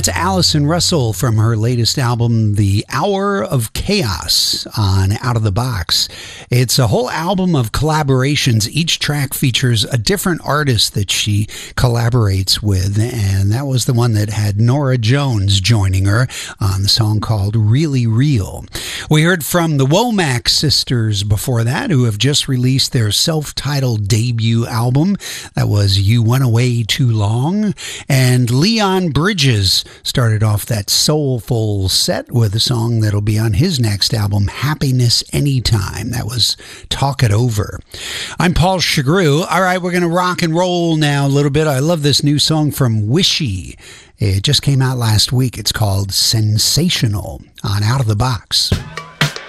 That's Allison Russell from her latest album, The Hour of Chaos, on Out of the Box. It's a whole album of collaborations. Each track features a different artist that she collaborates with, and that was the one that had Nora Jones joining her on the song called Really Real. We heard from the Womack sisters before that, who have just released their self-titled debut album. That was You Went Away Too Long. And Leon Bridges started off that soulful set with a song that'll be on his next album, Happiness Anytime. That was Talk It Over. I'm Paul Chagru. All right, we're going to rock and roll now a little bit. I love this new song from Wishy. It just came out last week. It's called Sensational on Out of the Box.